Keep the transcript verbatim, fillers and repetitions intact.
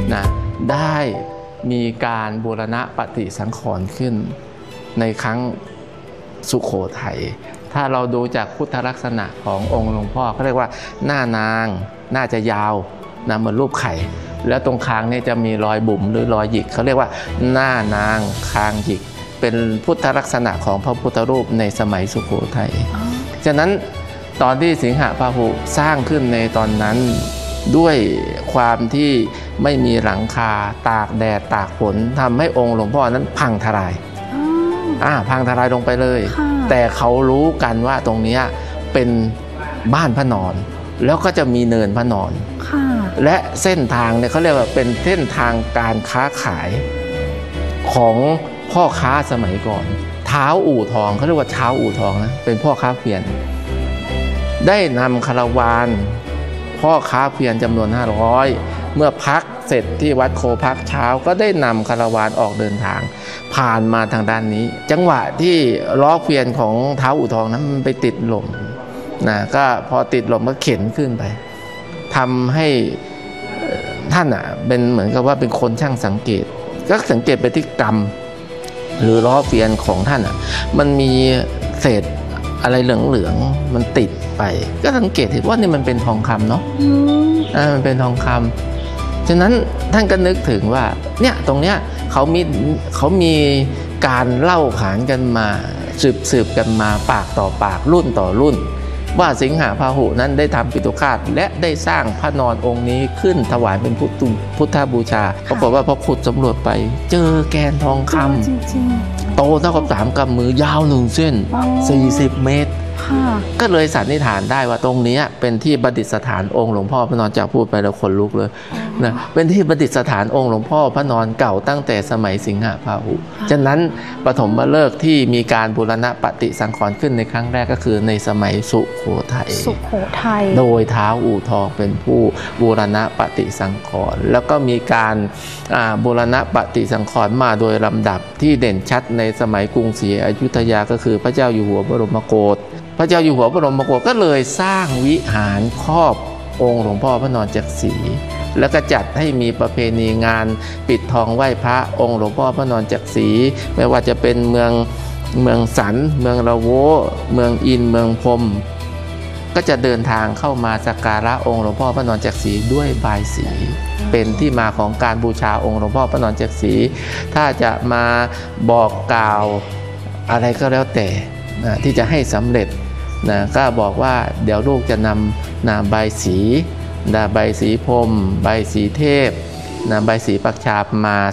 นะได้มีการบูรณะปฏิสังขรณ์ขึ้นในครั้งสุโขทัยถ้าเราดูจากพุทธลักษณะขององค์หลวงพ่อเขาเรียกว่าหน้านางน่าจะยาวนะเหมือนรูปไข่แล้วตรงคางเนี่ยจะมีรอยบุ๋มหรือรอยหยิกเขาเรียกว่าหน้านางคางหยิกเป็นพุทธลักษณะของพระพุทธรูปในสมัยสุโขทัยฉะนั้นตอนที่สิงหพาหุสร้างขึ้นในตอนนั้นด้วยความที่ไม่มีหลังคาตากแดดตากฝนทำให้องค์หลวงพ่อนั้นพังทลายอ่าพังทลายลงไปเลยแต่เขารู้กันว่าตรงนี้เป็นบ้านพระนอนแล้วก็จะมีเนินพระนอนและเส้นทางเนี่ยเขาเรียกว่าเป็นเส้นทางการค้าขายของพ่อค้าสมัยก่อนเท้าอู่ทองเขาเรียกว่าเท้าอู่ทองนะเป็นพ่อค้าเกวียนได้นำคาราวานพ่อค้าเกวียนจำนวนห้าร้อยเมื่อพักเสร็จที่วัดโคพักเช้าก็ได้นำคาราวานออกเดินทางผ่านมาทางด้านนี้จังหวะที่ล้อเกวียนของเท้าอู่ทองนั้นมันไปติดลมนะก็พอติดลมก็เข็นขึ้นไปทำให้ท่านอ่ะเป็นเหมือนกับว่าเป็นคนช่างสังเกตก็สังเกตไปที่กรรมหรือล้อเกวียนของท่านอ่ะมันมีเศษอะไรเหลืองๆมันติดไปก็สังเกตเห็นว่านี่มันเป็นทองคำเนาะอ่ามันเป็นทองคำฉะนั้นท่านก็นึกถึงว่าเนี่ยตรงเนี้ยเขามีเขามีการเล่าขานกันมาสืบสืบกันมาปากต่อปากรุ่นต่อรุ่นว่าสิงหพาหุนั้นได้ทำปิตุฆาตและได้สร้างพระนอนองค์นี้ขึ้นถวายเป็นพุทธบูชาปรากฏว่าพอขุดสำรวจไปเจอแกนทองคำโตเท่ากับสามกำมือยาวหนึ่งเส้นสี่สิบเมตรก็เลยสันนิษฐานได้ว่าตรงนี้เป็นที่ประดิษฐานองค์หลวงพ่อพระนอนจากพูดไปแล้วขนลุกเลยนะเป็นที่ประดิษฐานองค์หลวงพ่อพระนอนเก่าตั้งแต่สมัยสิงหพาหุฉะนั้นปฐมฤกษ์ที่มีการบูรณะปฏิสังขรณ์ขึ้นในครั้งแรกก็คือในสมัยสุโขทัยสุโขทัยโดยท้าวอู่ทองเป็นผู้บูรณะปฏิสังขรณ์แล้วก็มีการบูรณะปฏิสังขรณ์มาโดยลำดับที่เด่นชัดในสมัยกรุงศรีอยุธยาก็คือพระเจ้าอยู่หัวบรมโกศพระเจ้าอยู่หัวบรมโกศก็เลยสร้างวิหารครอบองค์หลวงพ่อพระนอนจักรีแล้วก็จัดให้มีประเพณีงานปิดทองไหว้พระองค์หลวงพ่อพระนอนจักรีไม่ว่าจะเป็นเมืองเมืองสันเมืองละโวเมืองอินเมืองพรมก็จะเดินทางเข้ามาสักการะองค์หลวงพ่อพระนอนจักรีด้วยบายสีเป็นที่มาของการบูชาองค์หลวงพ่อพระนอนจักรีถ้าจะมาบอกกล่าวอะไรก็แล้วแต่นะที่จะให้สำเร็จนะก็บอกว่าเดี๋ยวลูกจะนำนาใบสีนะใบสีพรมใบสีเทพนะใบสีปักชาบมา